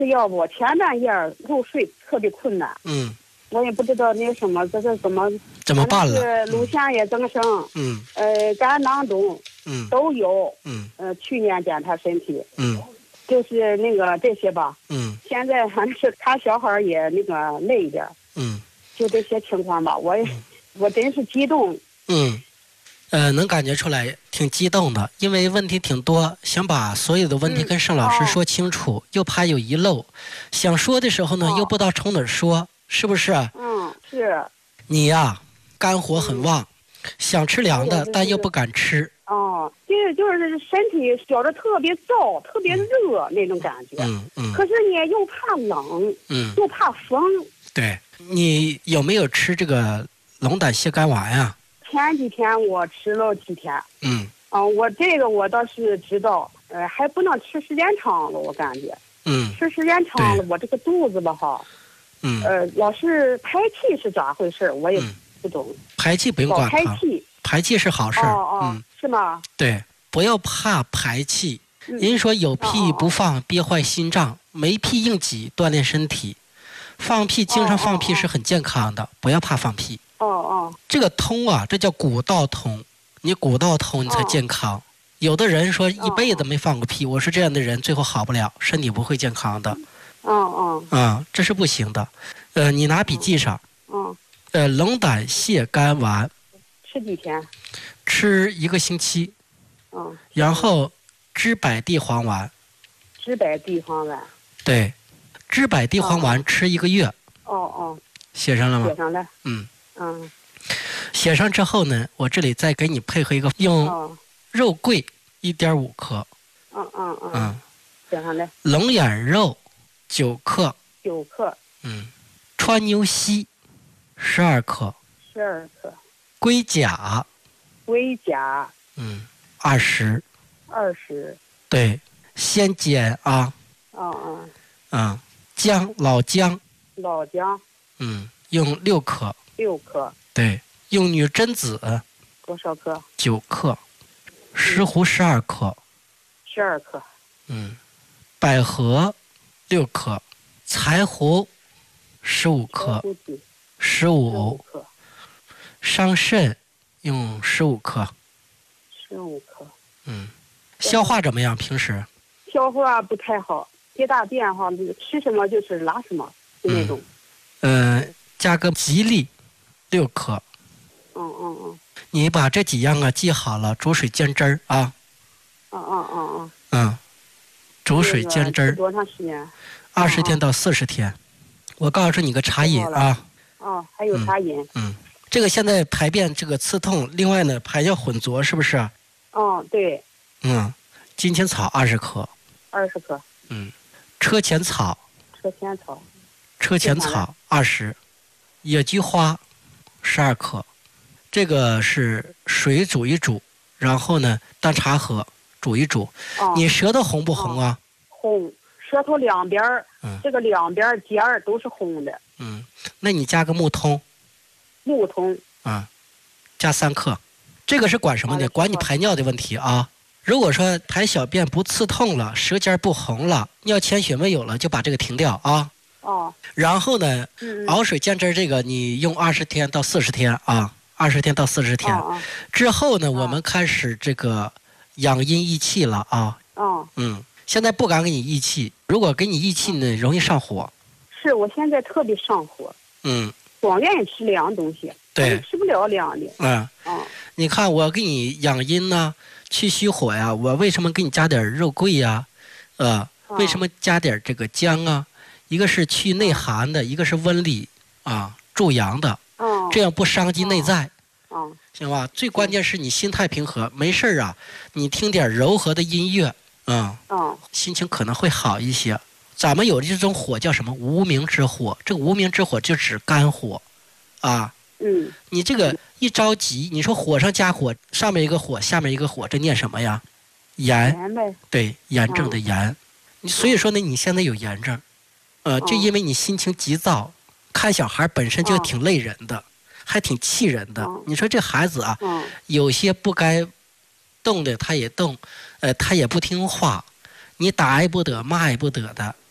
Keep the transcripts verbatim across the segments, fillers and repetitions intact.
吃药不？前半夜入睡特别困难。 嗯， 我也不知道那什么，这是怎么怎么办了？ 是乳腺也增生。 嗯。 呃，肝囊肿。 嗯。 都有。 嗯。 呃，去年检查身体。 嗯。 就是那个这些吧。 嗯。 现在反正是他小孩也那个累一点。 嗯。 就这些情况吧，我也、嗯、我真是激动。 嗯。呃，能感觉出来挺激动的，因为问题挺多，想把所有的问题跟盛老师说清楚，嗯哦、又怕有遗漏，想说的时候呢，哦、又不知道从哪儿说，是不是？ 嗯，是。 你呀、啊，肝火很旺，嗯、想吃凉的，但又不敢吃。 哦，就是就是身体觉得特别燥，特别热、嗯、那种感觉。 嗯嗯。 可是呢，又怕冷， 嗯， 又怕风。 对，你有没有吃这个龙胆泻肝丸呀？ 前几天我吃了几天。 嗯。 啊、呃，我这个我倒是知道，呃，还不能吃时间长了，我感觉。 嗯。 吃时间长了，我这个肚子吧哈。 嗯。 呃，老是排气是咋回事？我也不懂。嗯、 排气不用管它。 排气。 排气是好事。 哦哦。 嗯。 是吗？ 对，不要怕排气。 嗯、 人说有屁不放，哦、憋坏心脏；没屁硬挤，锻炼身体。放屁，经常放屁是很健康的，哦哦哦不要怕放屁。 哦哦， 这个通啊，这叫骨道通，你骨道通，你才健康。哦、有的人说一辈子没放过屁，哦、我说这样的人最后好不了，身体不会健康的。 哦哦， 啊，这是不行的。呃，你拿笔记上。 嗯。 呃，龙胆泻肝丸。 吃几天？ 吃一个星期。 嗯。 然后知柏地黄丸。 知柏地黄丸。 对，知柏地黄丸吃一个月。 哦哦。 写上了吗？ 写上了。 嗯。 嗯， 写上之后呢，我这里再给你配合一个，用肉桂一点五克。 嗯嗯嗯。 嗯， 写上来。 龙眼肉九克。 九克。 嗯，川牛膝十二克。 十二克。 龟甲。 龟甲。 嗯，二十。 二十。对， 先煎啊。 嗯嗯。 嗯，姜老姜。 老姜。 嗯，用六克。 六克。 对，用女贞子。 多少克？ 九克。石斛十二克。 十二克。 嗯，百合六克。柴胡十五克。十五克。桑葚用十五克。 十五克。 嗯，消化怎么样？平时？ 消化不太好，接大便哈，吃什么就是拉什么，就那种。 嗯、呃，加个吉利六克。 嗯嗯嗯。 你把这几样啊记好了，煮水煎汁儿啊。 嗯嗯嗯嗯。 嗯，煮水煎汁儿。 多长时间？ 二十天到四十天。我告诉你个茶饮啊。 哦，还有茶饮。 嗯。嗯，这个现在排便这个刺痛，另外呢排尿混浊，是不是？ 哦，对。 嗯，金钱草二十克。 二十克。 嗯，车前草。 车前草。 车前草二十。野菊花十二克。这个是水煮一煮，然后呢当茶喝，煮一煮。哦、你舌头红不红啊？ 哦、红，舌头两边儿，嗯、这个两边尖儿都是红的。 嗯，那你加个木通。 木通。 啊，加三克。这个是管什么的？管你排尿的问题啊。如果说排小便不刺痛了，舌尖不红了，尿潜血没有了，就把这个停掉啊。 哦。 然后呢， 嗯、 熬水煎汁这个你用二十天到四十天啊。二十天到四十天、哦、之后呢、哦、我们开始这个养阴益气了啊。 哦。 嗯，现在不敢给你益气，如果给你益气呢，容易上火。 是，我现在特别上火。 嗯。 光愿意吃凉东西。 对。 吃不了凉的。 嗯。 哦。 你看我给你养阴呢，去虚火呀，我为什么给你加点肉桂呀？呃， 哦、 为什么加点这个姜啊？一个是去内寒的，哦、一个是温里啊助阳的。 哦。 这样不伤及内在。 哦， 行吧，最关键是你心态平和，没事啊，你听点柔和的音乐，嗯， 哦， 心情可能会好一些。咱们有的这种火叫什么无名之火，这个无名之火就指肝火，啊， 嗯， 你这个一着急，你说火上加火，上面一个火，下面一个火，这念什么呀？炎， 炎呗， 对，炎症的炎。哦、所以说呢，你现在有炎症，呃，就因为你心情急躁，看小孩本身就挺累人的。哦，还挺气人的， 嗯、 你说这孩子啊， 嗯、 有些不该动的他也动，呃，他也不听话，你打也不得，骂也不得的，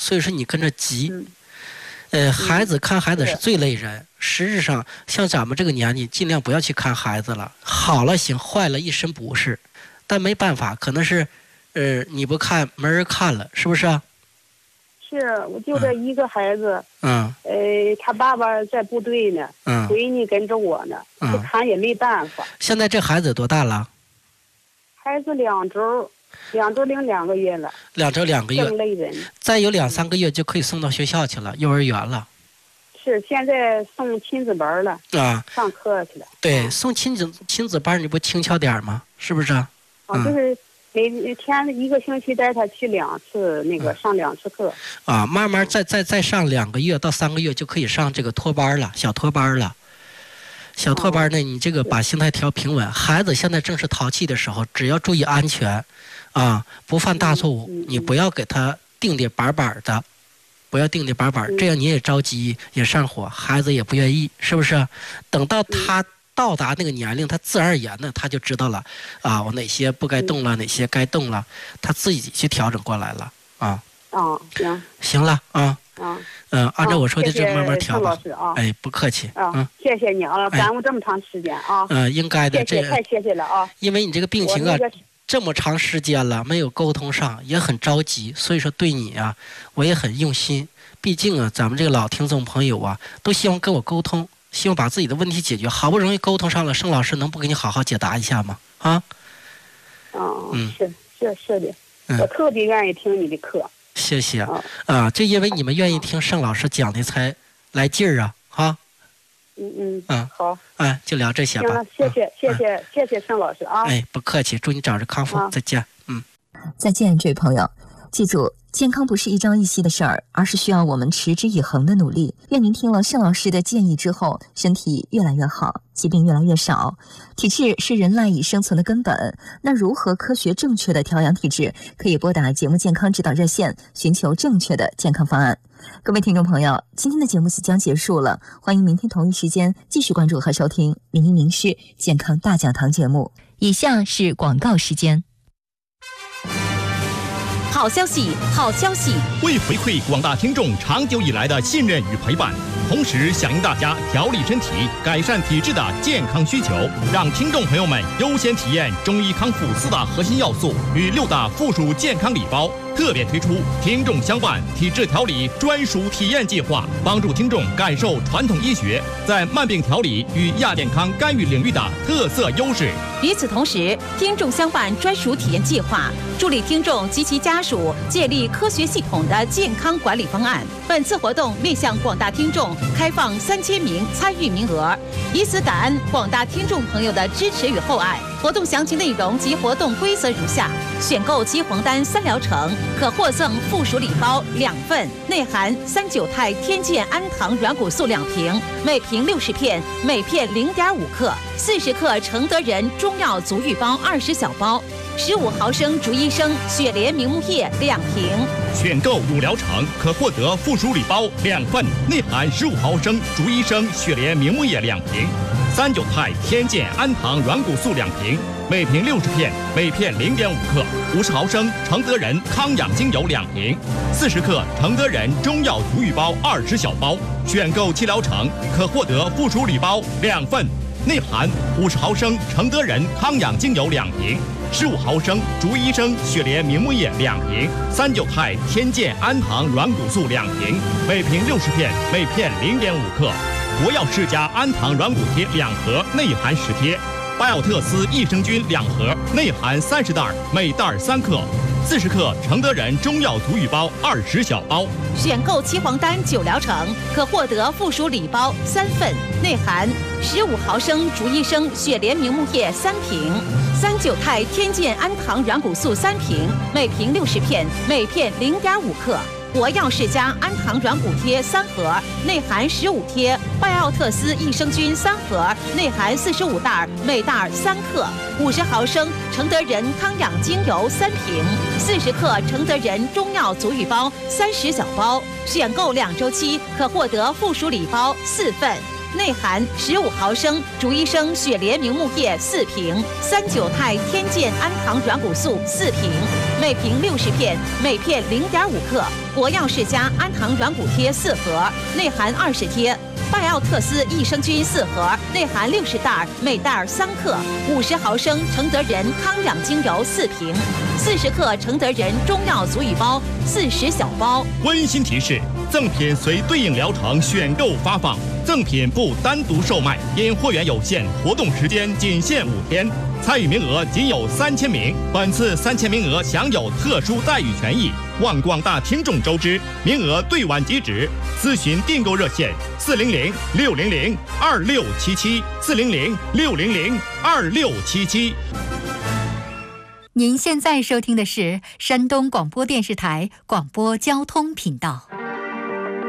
所以说你跟着急。 嗯呃，孩子看孩子是最累人。实质上，像咱们这个年纪，尽量不要去看孩子了。好了行，坏了一身不是。但没办法，可能是，呃，你不看，没人看了，是不是啊？ 是，我就这一个孩子。 嗯。 呃，他爸爸在部队呢。 嗯。 闺女跟着我呢。嗯。不看也没办法。 现在这孩子多大了？ 孩子两周。两周零两个月了， 两周两个月， 更累人。 再有两三个月就可以送到学校去了，幼儿园了。 是，现在送亲子班了啊， 上课去了。 对，送亲子亲子班，你不轻巧点吗？是不是？啊， 嗯、就是每天一个星期带他去两次，那个、嗯、上两次课。 啊，慢慢再再再上两个月到三个月就可以上这个托班了，小托班了。小托班呢，你这个把心态调平稳。孩子现在正是淘气的时候，只要注意安全，啊，不犯大错误。你不要给他定的板板的，不要定的板板，这样你也着急也上火，孩子也不愿意，是不是？等到他到达那个年龄，他自然而然的他就知道了，啊，我哪些不该动了，哪些该动了，他自己去调整过来了，啊。 啊，行。 行了啊。 啊。 嗯，按照我说的这慢慢调吧。 谢谢老师啊， 哎，不客气啊，嗯，谢谢你啊，耽误这么长时间啊。 嗯，应该的， 谢谢，太谢谢了啊。 因为你这个病情啊，这么长时间了，没有沟通上，也很着急，所以说对你啊，我也很用心。毕竟啊，咱们这个老听众朋友啊，都希望跟我沟通，希望把自己的问题解决。好不容易沟通上了，盛老师能不给你好好解答一下吗？啊？ 嗯，是是是的，我特别愿意听你的课。 谢谢啊，啊，就因为你们愿意听盛老师讲的才来劲儿啊，哈。 嗯嗯。 嗯， 好。 哎，就聊这些吧。 行了，谢谢谢谢谢谢盛老师啊。 哎，不客气，祝你早日康复，再见。嗯， 再见，这位朋友，记住。健康不是一朝一夕的事儿，而是需要我们持之以恒的努力。愿您听了盛老师的建议之后，身体越来越好，疾病越来越少。体质是人赖以生存的根本，那如何科学正确的调养体质？可以拨打节目健康指导热线，寻求正确的健康方案。各位听众朋友，今天的节目即将结束了，欢迎明天同一时间继续关注和收听《名医名师健康大讲堂》节目。以下是广告时间。 好消息，好消息！ 为回馈广大听众长久以来的信任与陪伴，同时响应大家调理身体、改善体质的健康需求，让听众朋友们优先体验中医康复四大核心要素与六大附属健康礼包，特别推出听众相伴体质调理专属体验计划，帮助听众感受传统医学在慢病调理与亚健康干预领域的特色优势。 与此同时，听众相伴专属体验计划助力听众及其家属建立科学系统的健康管理方案。本次活动面向广大听众开放三千名参与名额，以此感恩广大听众朋友的支持与厚爱。活动详情内容及活动规则如下：选购七黄丹三疗程，可获赠附属礼包两份，内含三九肽天健安糖软骨素两瓶，每瓶六十片，每片零点五克；四十克承德人中药足浴包二十小包。十五毫升竹医生雪莲明目液两瓶， 选购五疗程可获得附属礼包两份，内含十五毫升竹医生雪莲明目液两瓶，三九肽天健安糖软骨素两瓶，每瓶六十片，每片零点五克；五十毫升承德人康养精油两瓶，四十克承德人中药足浴包二十小包。选购七疗程可获得附属礼包两份，内含五十毫升承德人康养精油两瓶。十五毫升竹医生雪莲明目液两瓶，三九肽天健安糖软骨素两瓶，每瓶六十片，每片零点五克；国药世家安糖软骨贴两盒，内含十贴；拜奥特斯益生菌两盒，内含三十袋，每袋三克；四十克承德人中药足浴包二十小包。 选购七黄丹九疗程可获得附属礼包三份，内含十五毫升竹医生雪莲明目液三瓶，三九肽天健安糖软骨素三瓶，每瓶六十片，每片零点五克；国药世家安糖软骨贴三盒，内含十五贴；拜奥特斯益生菌三盒，内含四十五袋，每袋三克；五十毫升承德人康养精油三瓶，四十克承德人中药足浴包三十小包。选购两周期可获得附属礼包四份。内含十五毫升竹医生雪莲明目液四瓶，三九肽天健安糖软骨素四瓶， 每瓶六十片，每片零点五克；国药世家安糖软骨贴四盒，内含二十贴；拜奥特斯益生菌四盒，内含六十袋，每袋三克；五十毫升承德人康养精油四瓶，四十克承德人中药足浴包四十小包。 温馨提示：赠品随对应疗程选购发放，赠品不单独售卖，因货源有限，活动时间仅限五天。参与名额仅有三千名，本次三千名额享有特殊待遇权益，望广大听众周知。名额对晚即止，咨询订购热线：四零零六零零二六七七，四零零六零零二六七七。 您现在收听的是山东广播电视台广播交通频道。